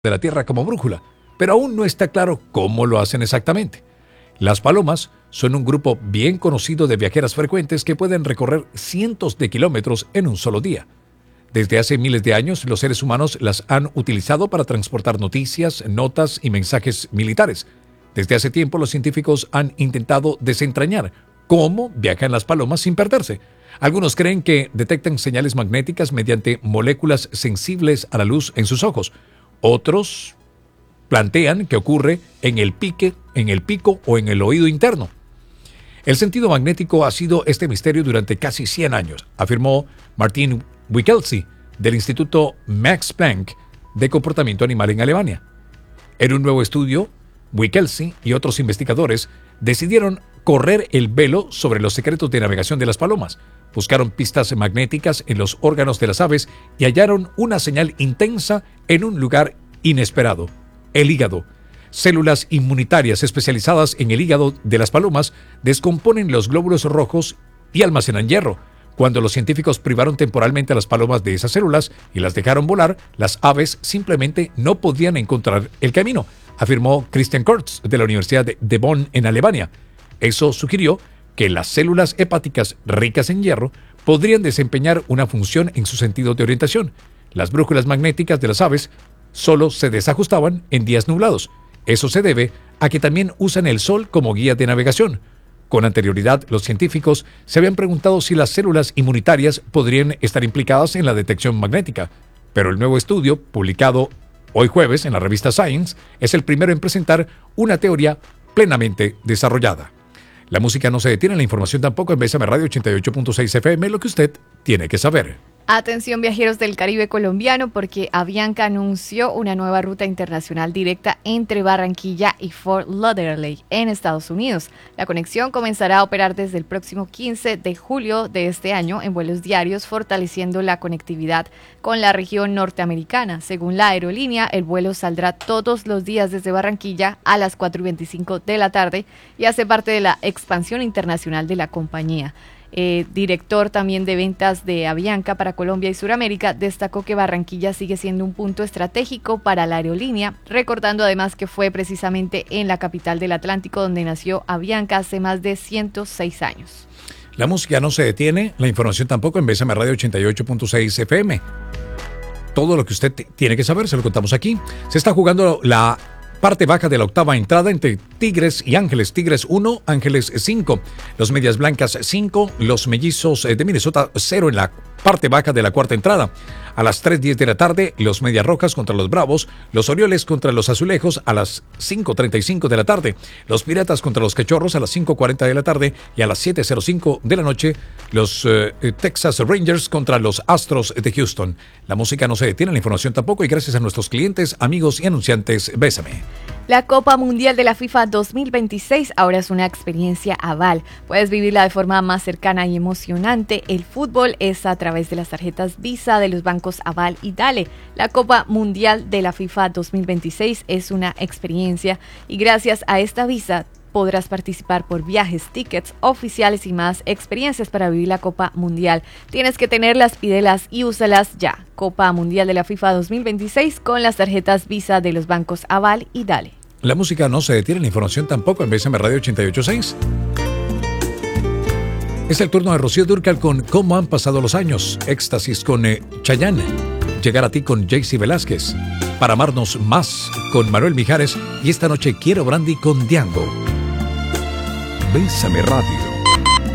de la Tierra como brújula, pero aún no está claro cómo lo hacen exactamente. Las palomas son un grupo bien conocido de viajeras frecuentes que pueden recorrer cientos de kilómetros en un solo día. Desde hace miles de años, los seres humanos las han utilizado para transportar noticias, notas y mensajes militares. Desde hace tiempo, los científicos han intentado desentrañar cómo viajan las palomas sin perderse. Algunos creen que detectan señales magnéticas mediante moléculas sensibles a la luz en sus ojos. Otros plantean que ocurre en el pico o en el oído interno. El sentido magnético ha sido este misterio durante casi 100 años, afirmó Martin Wickelsey del Instituto Max Planck de Comportamiento Animal en Alemania. En un nuevo estudio, Wickelsey y otros investigadores decidieron correr el velo sobre los secretos de navegación de las palomas. Buscaron pistas magnéticas en los órganos de las aves y hallaron una señal intensa en un lugar inesperado: el hígado. Células inmunitarias especializadas en el hígado de las palomas descomponen los glóbulos rojos y almacenan hierro. Cuando los científicos privaron temporalmente a las palomas de esas células y las dejaron volar, las aves simplemente no podían encontrar el camino, afirmó Christian Kurz de la Universidad de Bonn en Alemania. Eso sugirió que las células hepáticas ricas en hierro podrían desempeñar una función en su sentido de orientación. Las brújulas magnéticas de las aves solo se desajustaban en días nublados. Eso se debe a que también usan el sol como guía de navegación. Con anterioridad, los científicos se habían preguntado si las células inmunitarias podrían estar implicadas en la detección magnética, pero el nuevo estudio, publicado hoy jueves en la revista Science, es el primero en presentar una teoría plenamente desarrollada. La música no se detiene, la información tampoco, en Bésame Radio 88.6 FM, lo que usted tiene que saber. Atención viajeros del Caribe colombiano, porque Avianca anunció una nueva ruta internacional directa entre Barranquilla y Fort Lauderdale en Estados Unidos. La conexión comenzará a operar desde el próximo 15 de julio de este año en vuelos diarios, fortaleciendo la conectividad con la región norteamericana. Según la aerolínea, el vuelo saldrá todos los días desde Barranquilla a las 4:25 de la tarde y hace parte de la expansión internacional de la compañía. Director también de ventas de Avianca para Colombia y Sudamérica, destacó que Barranquilla sigue siendo un punto estratégico para la aerolínea, recordando además que fue precisamente en la capital del Atlántico donde nació Avianca hace más de 106 años. La música no se detiene, la información tampoco, en Bésame Radio 88.6 FM. Todo lo que usted tiene que saber se lo contamos aquí. Se está jugando la parte baja de la octava entrada entre Tigres y Ángeles. Tigres 1, Ángeles 5. Los Medias Blancas 5, los Mellizos de Minnesota 0 en la parte baja de la cuarta entrada. A las 3:10 de la tarde, los Medias Rojas contra los Bravos, los Orioles contra los Azulejos a las 5:35 de la tarde, los Piratas contra los Cachorros a las 5:40 de la tarde y a las 7:05 de la noche, los Texas Rangers contra los Astros de Houston. La música no se detiene, la información tampoco, y gracias a nuestros clientes, amigos y anunciantes, Bésame. La Copa Mundial de la FIFA 2026 ahora es una experiencia Aval. Puedes vivirla de forma más cercana y emocionante. El fútbol es a través de las tarjetas Visa de los bancos Aval y Dale. La Copa Mundial de la FIFA 2026 es una experiencia y gracias a esta Visa podrás participar por viajes, tickets oficiales y más experiencias para vivir la Copa Mundial. Tienes que tenerlas, pídelas y úsalas ya. Copa Mundial de la FIFA 2026 con las tarjetas Visa de los bancos Aval y Dale. La música no se detiene, la información tampoco, en Bésame Radio 88.6. Es el turno de Rocío Dúrcal con Cómo han pasado los años. Éxtasis con Chayanne. Llegar a ti con Jaycee Velázquez. Para amarnos más con Manuel Mijares. Y esta noche Quiero Brandy con Diango. Bésame Radio.